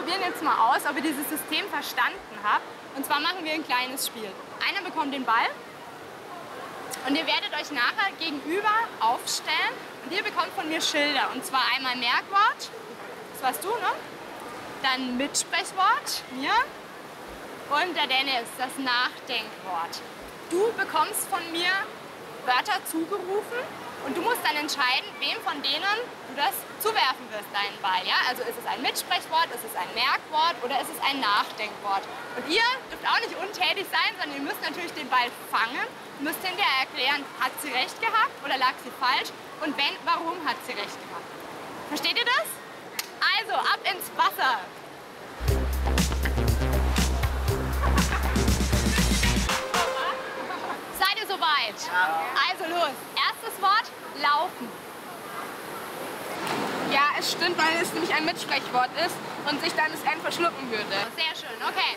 probieren jetzt mal aus, ob ihr dieses System verstanden habt. Und zwar machen wir ein kleines Spiel. Einer bekommt den Ball und ihr werdet euch nachher gegenüber aufstellen und ihr bekommt von mir Schilder. Und zwar einmal Merkwort, das warst du, ne? Dann Mitsprechwort, mir. Und der Dennis, das Nachdenkwort. Du bekommst von mir Wörter zugerufen und du musst dann entscheiden, wem von denen du das zuwerfen wirst, deinen Ball. Ja? Also ist es ein Mitsprechwort, ist es ein Merkwort oder ist es ein Nachdenkwort. Und ihr dürft auch nicht untätig sein, sondern ihr müsst natürlich den Ball fangen, müsst hinterher erklären, hat sie recht gehabt oder lag sie falsch und wenn, warum hat sie recht gehabt. Versteht ihr das? Also, ab ins Wasser! Seid ihr soweit? Ja. Also los. Erstes Wort, laufen. Ja, es stimmt, weil es nämlich ein Mitsprechwort ist und sich dann das N verschlucken würde. Sehr schön, okay.